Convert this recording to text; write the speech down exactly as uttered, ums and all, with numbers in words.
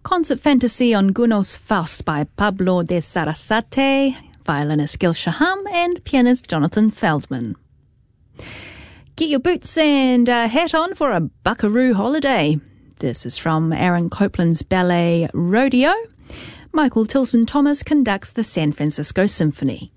Concert Fantasy on Gounod's Faust by Pablo de Sarasate, violinist Gil Shaham and pianist Jonathan Feldman. Get your boots and a hat on for a buckaroo holiday. This is from Aaron Copland's ballet Rodeo. Michael Tilson Thomas conducts the San Francisco Symphony.